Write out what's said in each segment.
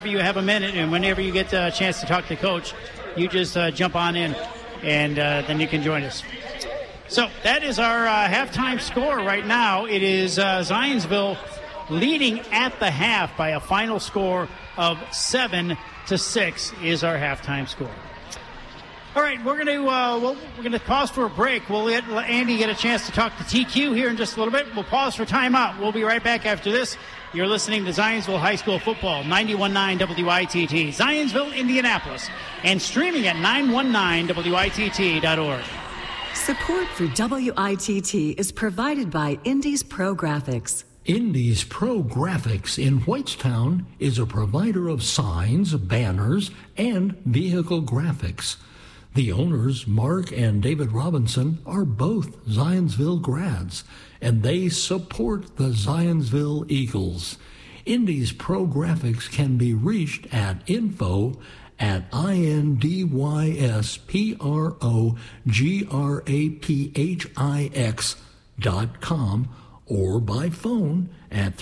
You have a minute, and whenever you get a chance to talk to Coach, you just jump on in, and then you can join us. So that is our halftime score right now. It is Zionsville leading at the half by a final score of 7-6 is our halftime score. All right, we're going to pause for a break. We'll let Andy get a chance to talk to TQ here in just a little bit. We'll pause for timeout. We'll be right back after this. You're listening to Zionsville High School Football, 91.9 WITT, Zionsville, Indianapolis, and streaming at 919witt.org. Support for WITT is provided by Indies Pro Graphics. Indies Pro Graphics in Whitestown is a provider of signs, banners, and vehicle graphics. The owners, Mark and David Robinson, are both Zionsville grads, and they support the Zionsville Eagles. Indies Pro Graphics can be reached at info@INDYSPROGRAPHIX.com or by phone at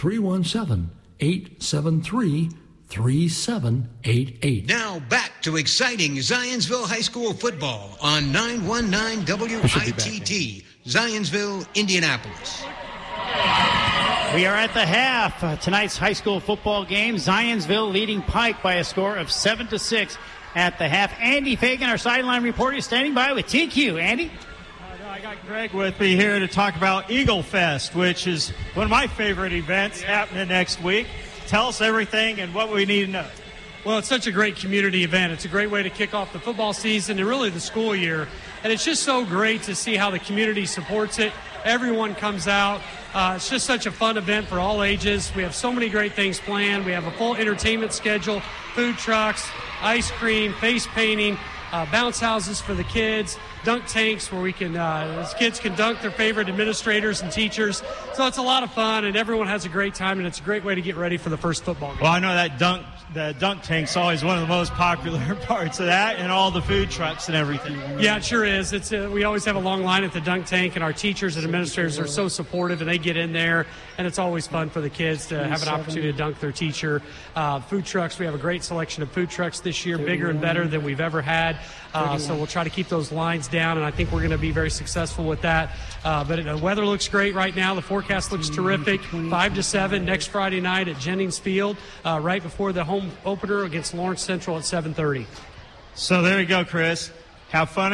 317-873-3788. Now back to exciting Zionsville High School football on 919 WITT, Zionsville, Indianapolis. We are at the half. Tonight's high school football game, Zionsville leading Pike by a score of 7-6 at the half. Andy Fagan, our sideline reporter, is standing by with TQ. Andy? I got Greg with me here to talk about Eagle Fest, which is one of my favorite events happening next week. Tell us everything and what we need to know. Well, it's such a great community event. It's a great way to kick off the football season and really the school year. And it's just so great to see how the community supports it. Everyone comes out. It's just such a fun event for all ages. We have so many great things planned. We have a full entertainment schedule, food trucks, ice cream, face painting, bounce houses for the kids, dunk tanks where we can kids can dunk their favorite administrators and teachers. So it's a lot of fun, and everyone has a great time, and it's a great way to get ready for the first football game. Well, I know that dunk tank's always one of the most popular parts of that, and all the food trucks and everything. Yeah, it sure is. It's we always have a long line at the dunk tank, and our teachers and administrators are so supportive, and they get in there, and it's always fun for the kids to have an opportunity to dunk their teacher. Food trucks, we have a great selection of food trucks this year, bigger and better than we've ever had. So we'll try to keep those lines down, and I think we're going to be very successful with that. But the weather looks great right now. The forecast looks terrific. 5-7 next Friday night at Jennings Field, right before the home opener against Lawrence Central at 7:30. So there you go, Chris. Have fun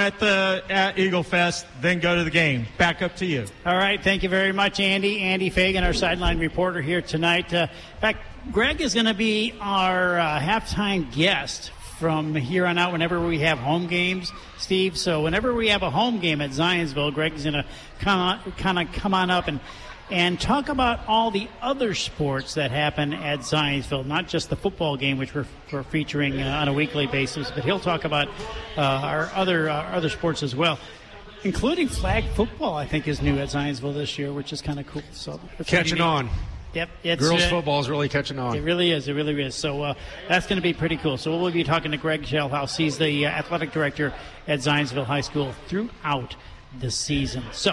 at Eagle Fest, then go to the game. Back up to you. All right, thank you very much, Andy. Andy Fagan, our sideline reporter here tonight. In fact, Greg is going to be our halftime guest from here on out whenever we have home games, Steve. So whenever we have a home game at Zionsville, Greg's going to come on up and talk about all the other sports that happen at Zionsville, not just the football game, which we're featuring on a weekly basis, but he'll talk about our other sports as well, including flag football. I think is new at Zionsville this year, which is kind of cool. So catching on. Yep, girls football is really catching on. It really is. It really is. So that's going to be pretty cool. So we'll be talking to Greg Shellhouse. He's the athletic director at Zionsville High School throughout the season. So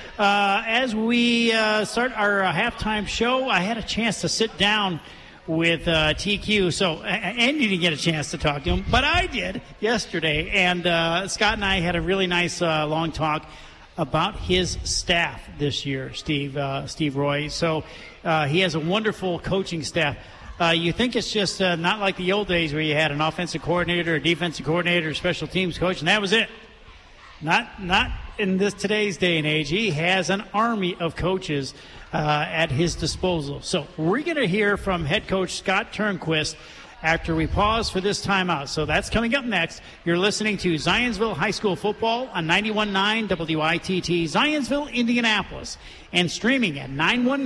as we start our halftime show, I had a chance to sit down with TQ. So Andy didn't get a chance to talk to him, but I did yesterday. And Scott and I had a really nice long talk about his staff this year, Steve Roy. So he has a wonderful coaching staff. You think it's just not like the old days where you had an offensive coordinator, a defensive coordinator, a special teams coach, and that was it. Not in today's day and age. He has an army of coaches at his disposal. So we're going to hear from head coach Scott Turnquist after we pause for this timeout. So that's coming up next. You're listening to Zionsville High School Football on 91.9 WITT, Zionsville, Indianapolis, and streaming at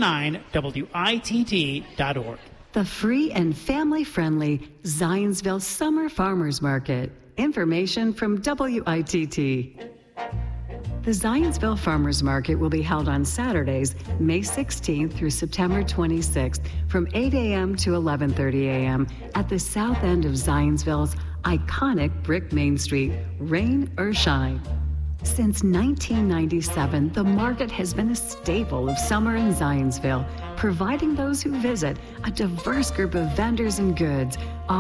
919witt.org. The free and family-friendly Zionsville Summer Farmers Market. Information from WITT. The Zionsville Farmers Market will be held on Saturdays, May 16th through September 26th from 8 a.m. to 11:30 a.m. at the south end of Zionsville's iconic brick Main Street, rain or shine. Since 1997, the market has been a staple of summer in Zionsville, providing those who visit a diverse group of vendors and goods,